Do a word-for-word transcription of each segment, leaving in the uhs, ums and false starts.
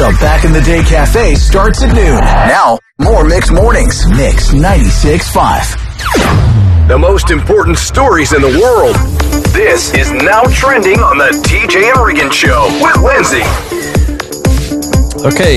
The Back in the Day Cafe starts at noon. Now, more Mix Mornings. Mix ninety-six point five. The most important stories in the world. This is Now Trending on the T J and Regan Show with Lindsay. Okay.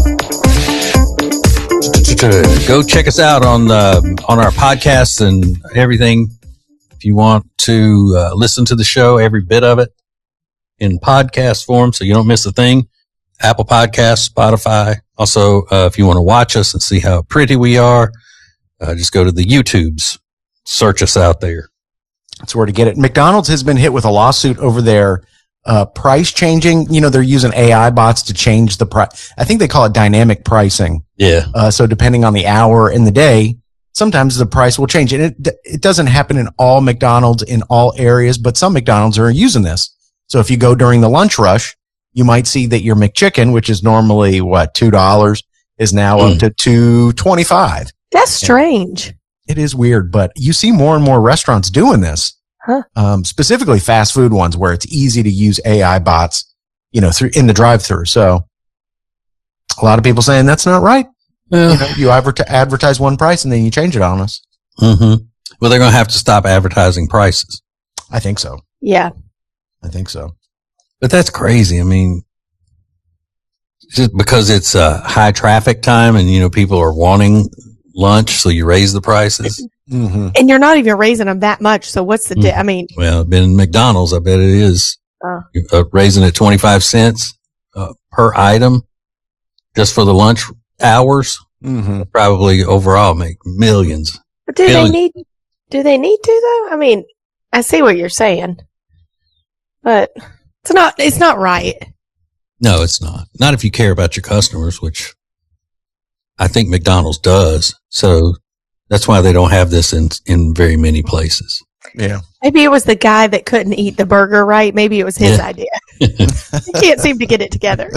Go check us out on uh, on our podcasts and everything. If you want to uh, listen to the show, every bit of it in podcast form, so you don't miss a thing. Apple Podcasts, Spotify. Also, uh, if you want to watch us and see how pretty we are, uh, just go to the YouTubes. Search us out there. That's where to get it. McDonald's has been hit with a lawsuit over their uh, price changing. You know, they're using A I bots to change the price. I think they call it dynamic pricing. Yeah. Uh, so depending on the hour in the day, sometimes the price will change. And it, it doesn't happen in all McDonald's in all areas, but some McDonald's are using this. So if you go during the lunch rush, you might see that your McChicken, which is normally what, two dollars, is now mm. up to two twenty-five. That's strange. It is weird, but you see more and more restaurants doing this. Huh. Um, specifically fast food ones where it's easy to use A I bots, you know, through in the drive-thru. So a lot of people saying that's not right. Yeah. You know, you adver- advertise one price and then you change it on us. Mm-hmm. Well, they're going to have to stop advertising prices. I think so. Yeah. I think so. But that's crazy. I mean, just because it's a high traffic time and, you know, people are wanting lunch, so you raise the prices. Mm-hmm. And you're not even raising them that much. So what's the, di- I mean, well, been McDonald's, I bet it is uh, uh, raising it twenty-five cents uh, per item just for the lunch hours. Mm-hmm. Probably overall make millions. but do Billions. they need, do they need to though? I mean, I see what you're saying, but it's not, it's not right. No, it's not. Not if you care about your customers, which I think McDonald's does. So that's why they don't have this in in very many places. Yeah. Maybe it was the guy that couldn't eat the burger, right? Maybe it was his Yeah. idea. He can't seem to get it together.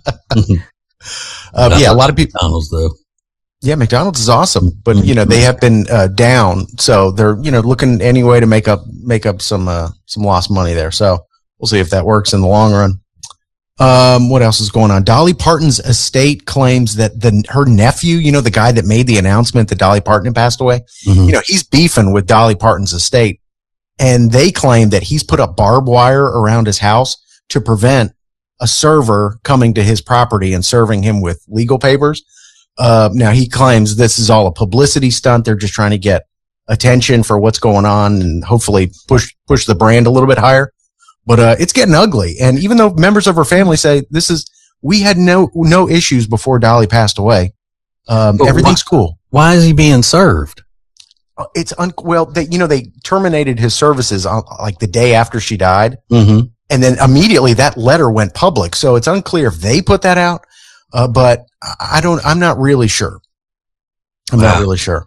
Uh, yeah, a lot of people. McDonald's, though. Yeah, McDonald's is awesome, but Mm-hmm. you know they have been uh, down, so they're you know looking any way to make up make up some uh, some lost money there. So we'll see if that works in the long run. Um, what else is going on? Dolly Parton's estate claims that the her nephew, you know, the guy that made the announcement that Dolly Parton had passed away, Mhm. you know, he's beefing with Dolly Parton's estate, and they claim that he's put up barbed wire around his house to prevent a server coming to his property and serving him with legal papers. Uh, now he claims this is all a publicity stunt. They're just trying to get attention for what's going on and hopefully push, push the brand a little bit higher. But, uh, it's getting ugly. And even though members of her family say this is, we had no, no issues before Dolly passed away. Um, But everything's why- cool. Why is he being served? It's un, well, they, you know, they terminated his services on like the day after she died. Mm-hmm. And then immediately that letter went public. So it's unclear if they put that out. Uh, but I don't, I'm not really sure. I'm Wow. not really sure.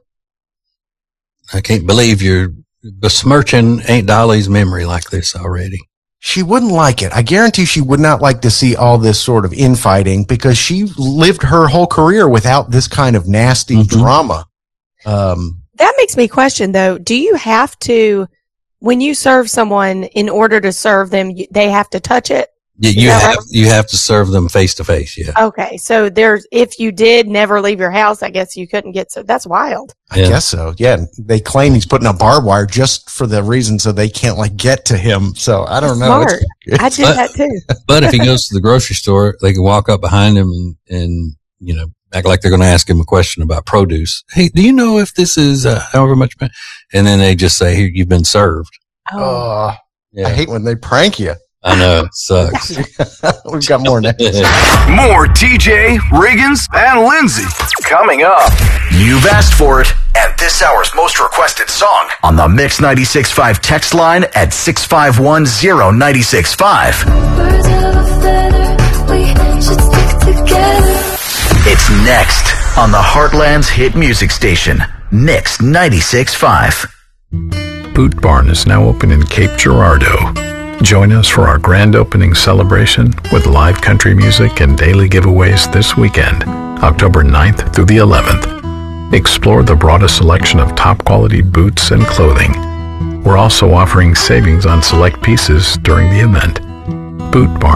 I can't believe you're besmirching Aunt Dolly's memory like this already. She wouldn't like it. I guarantee she would not like to see all this sort of infighting because she lived her whole career without this kind of nasty Mhm. drama. Um, That makes me question though, do you have to, when you serve someone, in order to serve them, you, they have to touch it? You, you Yeah, have right. you have to serve them face to face. Yeah, Okay. So there's, if you did never leave your house, I guess you couldn't get, so that's wild. I Yeah. guess so. Yeah. They claim he's putting up barbed wire just for the reason so they can't like get to him. So I don't know. Smart. It's- I did that too. but if he goes to the grocery store, they can walk up behind him and, and you know act like they're going to ask him a question about produce. Hey, do you know if this is uh, however much? And then they just say, "Here, you've been served." Oh, Uh, Yeah, I hate when they prank you. I know it sucks. We've got more next. More T J, Riggins, and Lindsay coming up. You've asked for it, and this hour's most requested song on the Mix ninety-six point five text line at six five one zero nine six five. Birds of a feather, we should stick together. It's next on the Heartland's hit music station, Mix ninety-six point five. Boot Barn is now open in Cape Girardeau. Join us for our grand opening celebration with live country music and daily giveaways this weekend, October ninth through the eleventh. Explore the broadest selection of top quality boots and clothing. We're also offering savings on select pieces during the event. Boot Barn,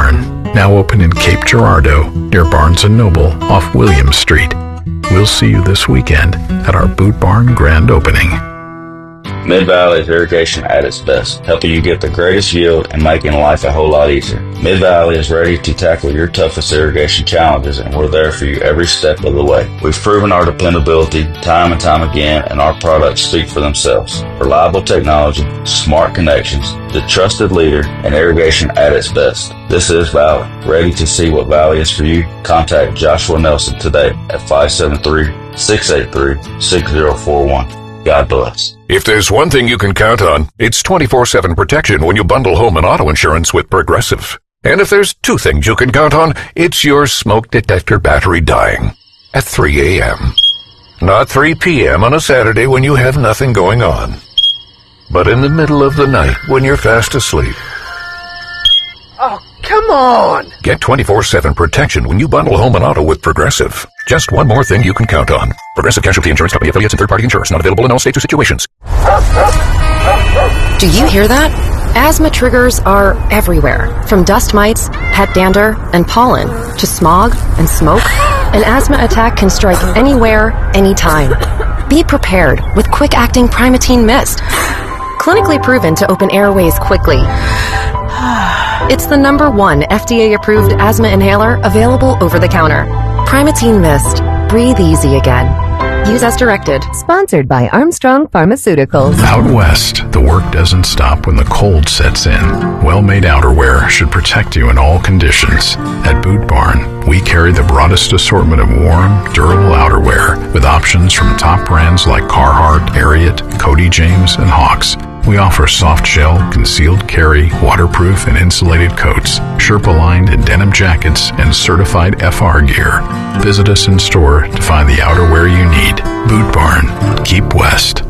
now open in Cape Girardeau near Barnes and Noble off Williams Street. We'll see you this weekend at our Boot Barn grand opening. Mid-Valley's irrigation at its best, helping you get the greatest yield and making life a whole lot easier. Mid-Valley is ready to tackle your toughest irrigation challenges, and we're there for you every step of the way. We've proven our dependability time and time again, and our products speak for themselves. Reliable technology, smart connections, the trusted leader, and irrigation at its best. This is Valley. Ready to see what Valley is for you? Contact Joshua Nelson today at five seven three, six eight three, six zero four one. God bless. If there's one thing you can count on, it's twenty-four seven protection when you bundle home and auto insurance with Progressive. And if there's two things you can count on, it's your smoke detector battery dying at three a.m. Not three p.m. on a Saturday when you have nothing going on, but in the middle of the night when you're fast asleep. Oh, come on! Get twenty-four seven protection when you bundle home and auto with Progressive. Just one more thing you can count on. Progressive Casualty Insurance Company, affiliates, and third-party insurers. Not available in all states or situations. Do you hear that? Asthma triggers are everywhere. From dust mites, pet dander, and pollen, to smog and smoke, an asthma attack can strike anywhere, anytime. Be prepared with quick-acting Primatene Mist. Clinically proven to open airways quickly. It's the number one F D A-approved asthma inhaler available over the counter. Primatene Mist. Breathe easy again. Use as directed. Sponsored by Armstrong Pharmaceuticals. Out west, the work doesn't stop when the cold sets in. Well-made outerwear should protect you in all conditions. At Boot Barn, we carry the broadest assortment of warm, durable outerwear with options from top brands like Carhartt, Ariat, Cody James, and Hawks. We offer soft shell, concealed carry, waterproof and insulated coats, Sherpa-lined and denim jackets, and certified F R gear. Visit us in store to find the outerwear you need. Boot Barn. Keep west.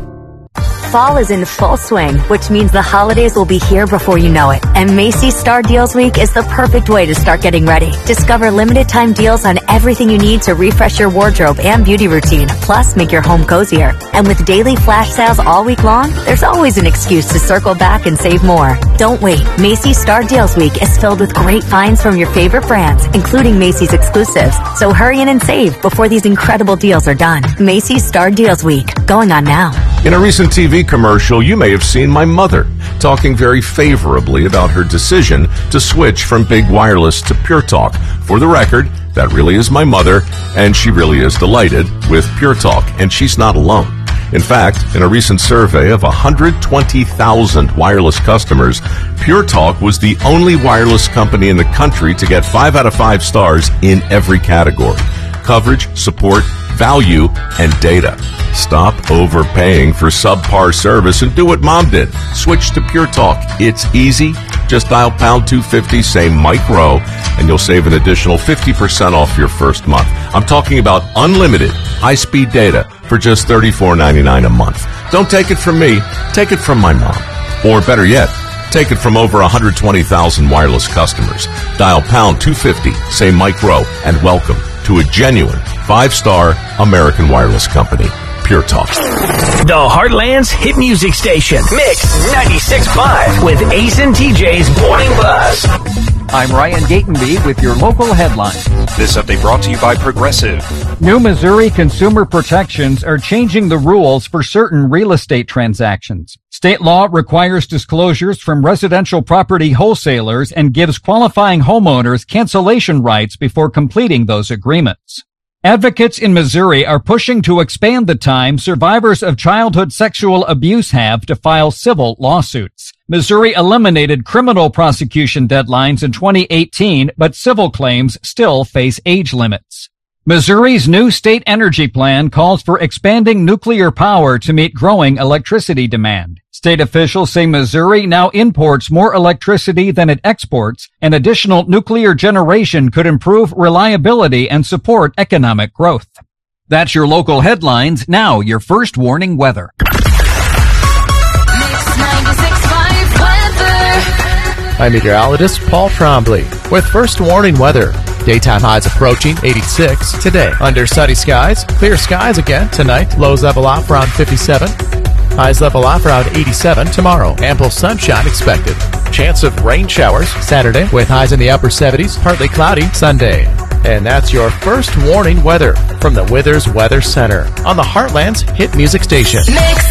Fall is in full swing, which means the holidays will be here before you know it. And Macy's Star Deals Week is the perfect way to start getting ready. Discover limited time deals on everything you need to refresh your wardrobe and beauty routine, plus make your home cozier. And with daily flash sales all week long, there's always an excuse to circle back and save more. Don't wait. Macy's Star Deals Week is filled with great finds from your favorite brands, including Macy's exclusives. So hurry in and save before these incredible deals are done. Macy's Star Deals Week, going on now. In a recent T V commercial, you may have seen my mother talking very favorably about her decision to switch from Big Wireless to Pure Talk. For the record, that really is my mother, and she really is delighted with Pure Talk, and she's not alone. In fact, in a recent survey of one hundred twenty thousand wireless customers, Pure Talk was the only wireless company in the country to get five out of five stars in every category: coverage, support, value, and data. Stop overpaying for subpar service and do what Mom did. Switch to Pure Talk. It's easy. Just dial pound two fifty, say Mike Rowe, and you'll save an additional fifty percent off your first month. I'm talking about unlimited high-speed data for just thirty-four ninety-nine a month. Don't take it from me. Take it from my mom. Or better yet, take it from over one hundred twenty thousand wireless customers. Dial pound two fifty, say Mike Rowe, and welcome to a genuine five-star American wireless company. Pure Talk. The Heartland's hit music station. Mix ninety-six point five with Ace and T J's Morning Buzz. I'm Ryan Gatenby with your local headlines. This update brought to you by Progressive. New Missouri consumer protections are changing the rules for certain real estate transactions. State law requires disclosures from residential property wholesalers and gives qualifying homeowners cancellation rights before completing those agreements. Advocates in Missouri are pushing to expand the time survivors of childhood sexual abuse have to file civil lawsuits. Missouri eliminated criminal prosecution deadlines in twenty eighteen, but civil claims still face age limits. Missouri's new state energy plan calls for expanding nuclear power to meet growing electricity demand. State officials say Missouri now imports more electricity than it exports, and additional nuclear generation could improve reliability and support economic growth. That's your local headlines. Now, your first warning weather. I'm meteorologist Paul Trombley with first warning weather. Daytime highs approaching eighty-six today. Under sunny skies, clear skies again tonight. Lows level off around fifty-seven. Highs level off around eighty-seven tomorrow. Ample sunshine expected. Chance of rain showers Saturday with highs in the upper seventies, partly cloudy Sunday. And that's your first warning weather from the Withers Weather Center on the Heartland's hit music station. Mix